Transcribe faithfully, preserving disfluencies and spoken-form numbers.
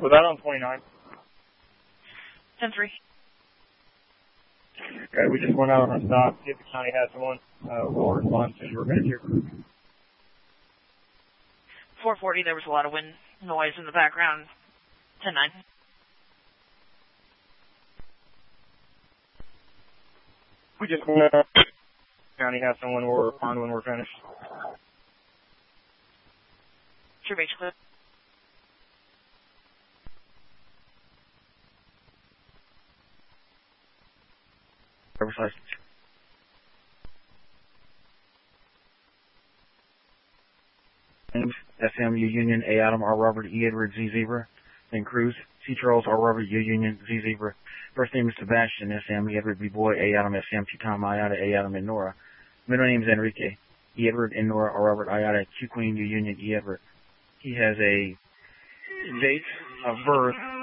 Was that on twenty-nine? ten three. Okay, we just went out on a stop. See if the county has someone. Uh, we'll respond to your manager. four forty, there was a lot of wind noise in the background. ten nine. We just went out. County has someone. We'll respond when we're finished. True base clear. Driver's license. Names: S M U Union A Adam R Robert E Edward Z Zebra. Then Cruz C Charles R Robert U Union Z Zebra. First name is Sebastian S M E Edward B Boy A Adam S M T Tom Iata A Adam and Nora. Middle name is Enrique E Edward and Nora R Robert Iata Q Queen U Union E Edward. He has a date of birth